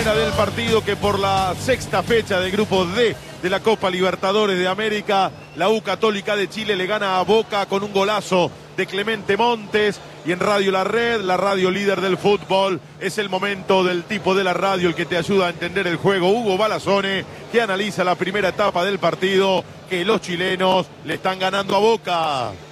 primera del partido, que por la sexta fecha del grupo D de la Copa Libertadores de América, la U Católica de Chile le gana a Boca con un golazo de Clemente Montes. Y en Radio La Red, la radio líder del fútbol, es el momento del tipo de la radio, el que te ayuda a entender el juego, Hugo Balazone, que analiza la primera etapa del partido, que los chilenos le están ganando a Boca.